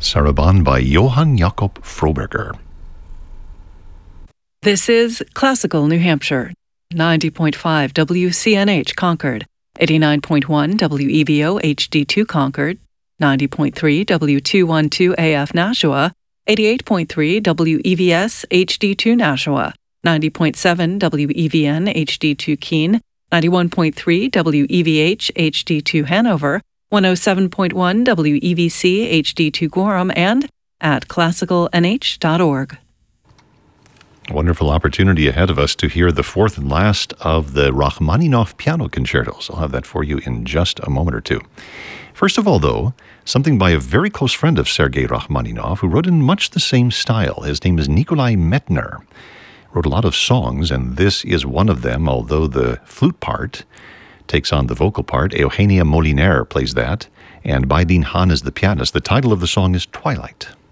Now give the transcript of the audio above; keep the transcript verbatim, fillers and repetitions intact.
Sarabande by Johann Jakob Froberger. This is Classical New Hampshire, ninety point five W C N H Concord, eighty-nine point one W E V O H D two Concord, ninety point three W two twelve A F Nashua, eighty-eight point three W E V S H D two Nashua, ninety point seven W E V N H D two Keene, ninety-one point three W E V H H D two Hanover, one oh seven point one W E V C H D two Gorham, and at classical n h dot org. Wonderful opportunity ahead of us to hear the fourth and last of the Rachmaninoff piano concertos. I'll have that for you in just a moment or two. First of all, though, something by a very close friend of Sergei Rachmaninoff who wrote in much the same style. His name is Nikolai Medtner. Wrote a lot of songs, and this is one of them, although the flute part takes on the vocal part. Eugenia Moliner plays that, and Baidin Han is the pianist. The title of the song is Twilight.